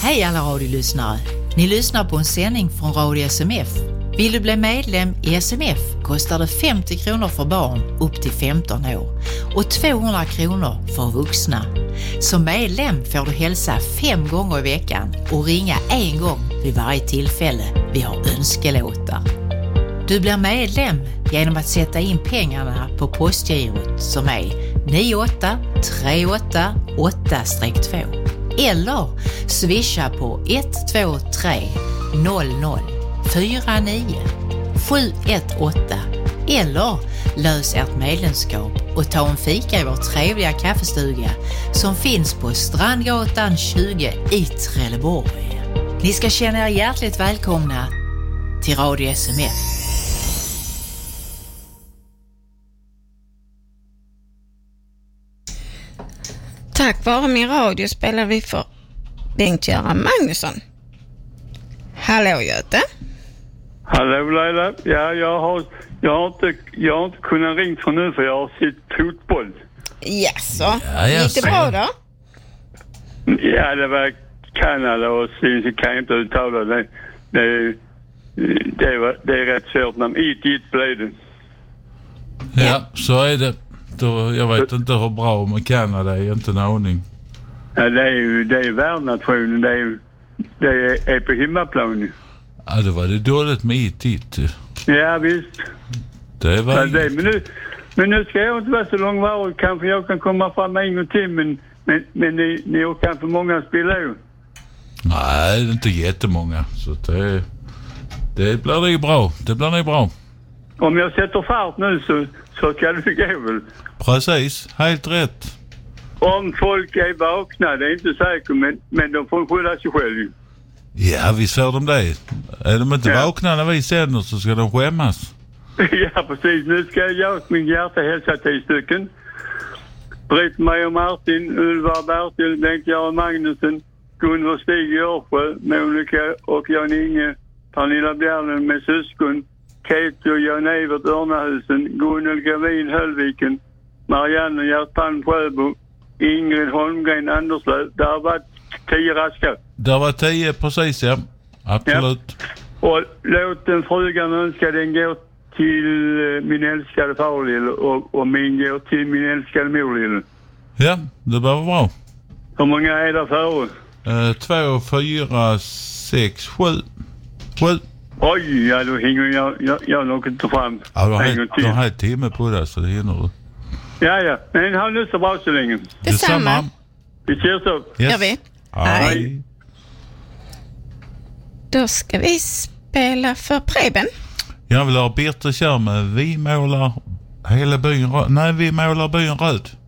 Hej alla radiolyssnare. Ni lyssnar på en sändning från Radio SMF. Vill du bli medlem i SMF kostar det 50 kronor för barn upp till 15 år och 200 kronor för vuxna. Som medlem får du hälsa 5 gånger i veckan och ringa 1 gång vid varje tillfälle vi har önskelåtar. Du blir medlem genom att sätta in pengarna på postgirot som är 98388-2 eller swisha på 123 00 49 718 eller lös ert medlemskap och ta en fika i vår trevliga kaffestuga som finns på Strandgatan 20 i Trelleborg. Ni ska känna er hjärtligt välkomna till Radio SMF. Tack vare min radio spelar vi för Bengt-Göran Magnusson. Hallå Göte. Hallå Laila. Ja, jag har inte kunnat ringa för nu för jag har sett fotboll. Jaså, gick det bra då? Ja, det var Kanada och sen så kan jag inte uttala det. Det är rätt svårt när 1-1 blev det. Ja, så är det. Då, jag vet inte hur bra med Kanada är, inte en aning. Ja, det är världsnationen. Det är på hemmaplan. Ja, det var det dåligt med 1-1. Ja, visst. Det var ja, men nu ska jag inte vara så långvarig. Kanske jag kan komma fram en gång till, men ni har kanske många spelare ju. Nej, det är inte jättemånga. Så det blir nog bra. Det blir nog bra. Om jag sätter fart nu så ska det gå väl. Precis, helt rätt. Om folk är vakna, det är inte säkert, men de får skylla sig själv. Ja, visst får de det. Är de inte vakna när vi sänder så ska de skämmas. Ja, precis. Nu ska jag och min hjärta hälsa 10 stycken. Britt-Marie och Martin, Ulva Bertil, Bengt-Göran Magnusson, Gunnar Stig Görsjö, Monica och Jan-Inge, Pernilla Bjärnen med syskon, Kate och Jan-Evert Örnahusen, Gunnel Gavin Höllviken, Marianne Hjärtpan Sjöbo, Ingrid Holmgren Anderslöv. Det har varit 10 raska. Det var 10 precis, ja. Absolut. Ja. Och låt den frugan önska den går till min älskade farlille och min går till min älskade morlille. Ja, det var bra. Hur många är där före? 2, 4, 6, 7. 7. Oj, ja då hänger jag nog inte fram. Ja, du har en timme på det så det hinner du. Ja. Men ha nu så bra så länge. Detsamma. Vi ses upp. Yes. Gör vi. Hej. Då ska vi spela för Preben. Jag vill ha Birte kör med Vi målar hela byn röd. Nej, vi målar byn röd.